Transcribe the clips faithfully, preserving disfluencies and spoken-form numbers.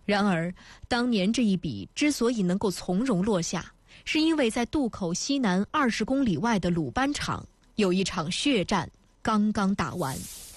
然而，当年这一笔之所以能够从容落下，是因为在渡口西南二十公里外的鲁班场有一场血战刚刚打完。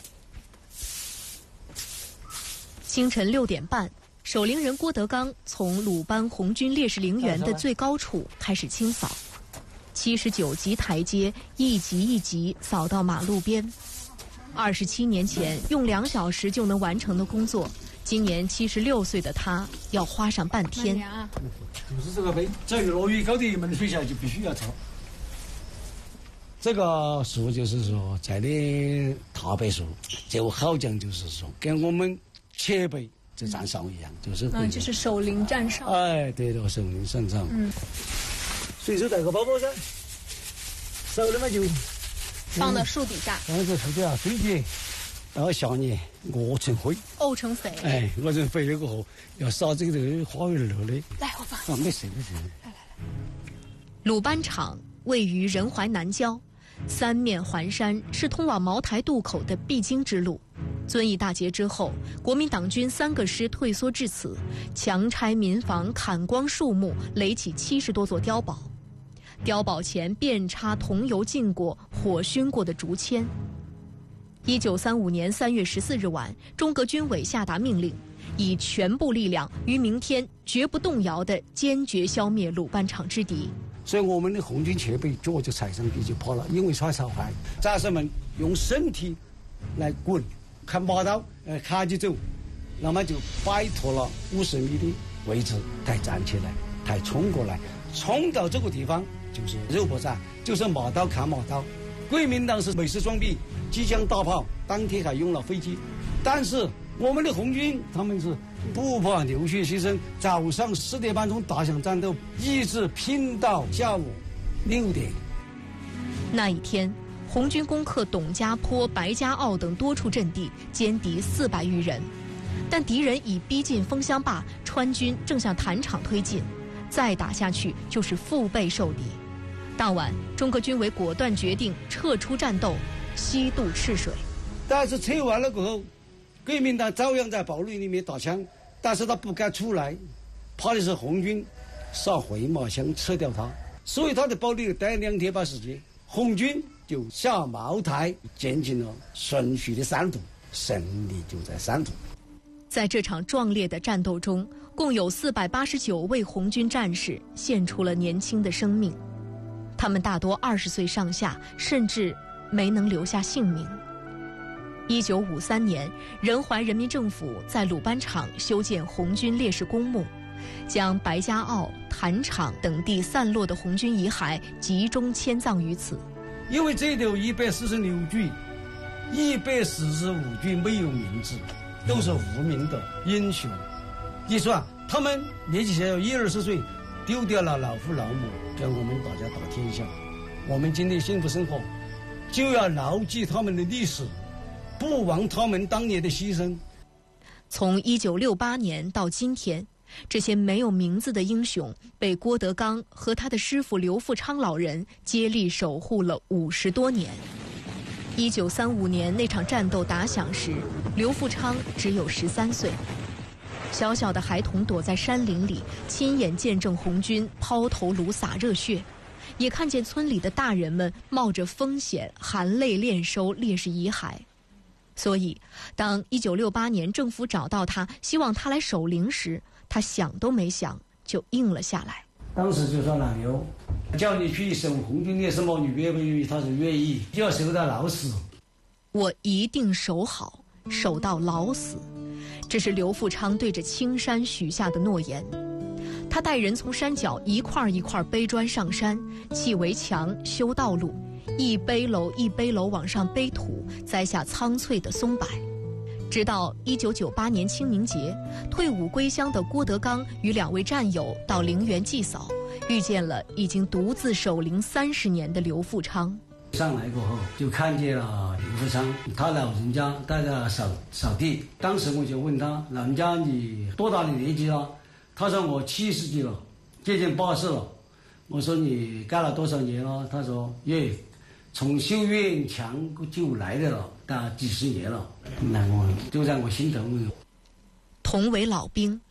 清晨六点半，守陵人郭德纲从鲁班红军烈士陵园的最高处开始清扫，七十九级台阶一级一级扫到马路边。二十七年前用两小时就能完成的工作，今年七十六岁的他要花上半天。 就是这个碑，只要落雨高的门水下就必须要抄。这个树就是说在的大柏树，就好讲就是说跟我们前辈这站哨一样，就是嗯，就是守陵站哨。 哎，对了，守陵站哨。嗯，随手带个包包噻，手里嘛就放到树底下， 放在树底下堆起，然后下年沤成灰， 沤成肥。 哎，沤成肥了过后，要撒这个花园乐的。 来，我放。 啊，没事没事。 来来来。鲁班场位于仁怀南郊，三面环山，是通往茅台渡口的必经之路。遵义大捷之后，国民党军三个师退缩至此，强拆民房，砍光树木，垒起七十多座碉堡。碉堡前遍插桐油浸过、火熏过的竹签。一九三五年三月十四日晚，中革军委下达命令，以全部力量于明天绝不动摇地坚决消灭鲁班场之敌。 所以我们的红军前辈脚就踩上地就跑了，因为耍少害，战士们用身体来滚，看马刀，呃，卡起走，那么就摆脱了五十米的位置，才站起来，才冲过来，冲到这个地方就是肉搏战，就是马刀砍马刀。国民党是美式装逼，机枪大炮，当天还用了飞机，但是我们的红军他们是不怕流血牺牲，早上十点半钟打响战斗，一直拼到下午六点。 那一天，红军攻克董家坡、白家坳等多处阵地，歼敌四百余人。但敌人已逼近枫香坝，川军正向坛场推进，再打下去就是腹背受敌。当晚，中革军委果断决定撤出战斗，西渡赤水。 但是撤完了过后，国民党照样在堡垒里面打枪，但是他不敢出来，怕的是红军撒回马枪撤掉他，所以他的堡垒待两天半时间，红军就下茅台，进行了顺序的三渡，胜利就在三渡。 在这场壮烈的战斗中，共有四百八十九位红军战士献出了年轻的生命，他们大多二十岁上下，甚至没能留下性命。一九五三年，仁怀人民政府在鲁班场修建红军烈士公墓，将白家坳、坛场等地散落的红军遗骸集中迁葬于此。 因为这里有一百四十六具，一百四十五具没有名字，都是无名的英雄。你说啊，他们年纪小小一二十岁，丢掉了老父老母，给我们大家打天下。我们今天幸福生活，就要牢记他们的历史，不忘他们当年的牺牲。 从一九六八年到今天，这些没有名字的英雄被郭德纲和他的师傅刘富昌老人接力守护了五十多年。一九三五年那场战斗打响时，刘富昌只有十三岁。小小的孩童躲在山林里，亲眼见证红军抛头颅洒热血，也看见村里的大人们冒着风险含泪殓收烈士遗骸。所以，当一九六八年政府找到他，希望他来守陵时，他想都没想就应了下来。 当时就说老刘，叫你去守红军烈士墓，你愿不愿意？他说愿意，就要守到老死。 我一定守好，守到老死。这是刘富昌对着青山许下的诺言。他带人从山脚一块一块背砖上山，砌围墙、修道路，一背篓一背篓往上背土，栽下苍翠的松柏。直到一九九八年清明节，退伍归乡的郭德纲与两位战友到陵园祭扫，遇见了已经独自守陵三十年的刘富昌。 上来过后，就看见了刘富昌，他老人家在那扫扫地。当时我就问他，老人家你多大的年纪了？他说我七十几了，接近八十了。我说你干了多少年了？他说耶，从修院墙就来的了，大几十年了。那我就在我心头。 同为老兵，